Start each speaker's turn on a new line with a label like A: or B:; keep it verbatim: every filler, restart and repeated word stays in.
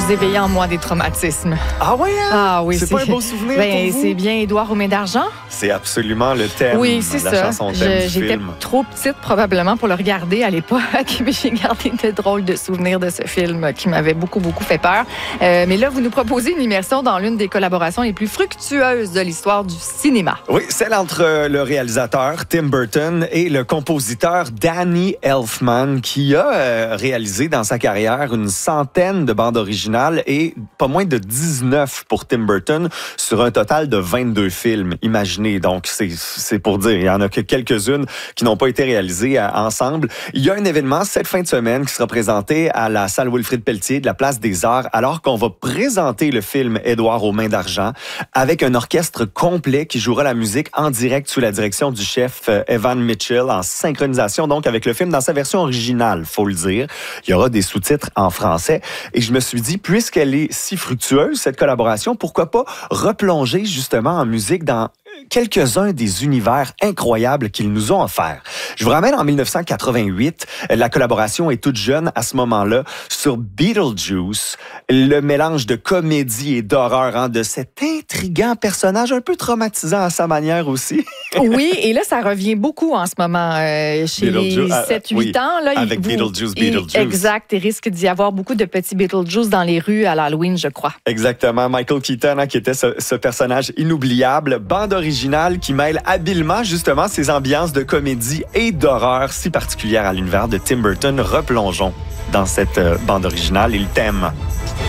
A: vous éveillez en moi des traumatismes.
B: Ah ouais, hein?
A: Ah oui,
B: c'est, c'est pas un beau souvenir
A: ben,
B: pour vous?
A: C'est bien Édouard aux mains d'argent.
B: C'est absolument le thème,
A: oui, c'est
B: la
A: ça.
B: chanson thème
A: Je,
B: du
A: j'étais
B: film.
A: trop petite probablement pour le regarder à l'époque, mais j'ai gardé de drôles de souvenirs de ce film qui m'avait beaucoup, beaucoup fait peur. Euh, mais là, vous nous proposez une immersion dans l'une des collaborations les plus fructueuses de l'histoire du cinéma.
B: Oui, celle entre le réalisateur Tim Burton et le compositeur Danny Elfman, qui a euh, réalisé dans sa carrière une centaine de bandes originales et pas moins de dix-neuf pour Tim Burton sur un total de vingt-deux films. Imaginez, donc c'est, c'est pour dire, il y en a que quelques-unes qui n'ont pas été réalisées euh, ensemble. Il y a un événement cette fin de semaine qui sera présenté à la salle Wilfrid Pelletier de la Place des Arts, alors qu'on va présenter le film Édouard aux mains d'argent avec un orchestre complet qui jouera la musique en direct sous la direction du chef euh, Evan Mitchell, en synchronisation donc avec le film dans sa version originale, faut le dire. Il y aura des sous-titres en français. Et je me suis dit, puisqu'elle est si fructueuse, cette collaboration, pourquoi pas replonger justement en musique dans quelques-uns des univers incroyables qu'ils nous ont offerts. Je vous ramène en dix-neuf cent quatre-vingt-huit. La collaboration est toute jeune à ce moment-là sur Beetlejuice, le mélange de comédie et d'horreur, hein, de cet intriguant personnage un peu traumatisant à sa manière aussi.
A: Oui, et là, ça revient beaucoup en ce moment euh, chez les sept huit
B: oui,
A: ans. Là,
B: avec
A: vous,
B: Beetlejuice,
A: il,
B: Beetlejuice.
A: Exact, il risque d'y avoir beaucoup de petits Beetlejuice dans les rues à l'Halloween, je crois.
B: Exactement. Michael Keaton, hein, qui était ce, ce personnage inoubliable, bande originale qui mêle habilement justement ces ambiances de comédie et d'horreur si particulières à l'univers de Tim Burton. Replongeons dans cette euh, bande originale et le thème.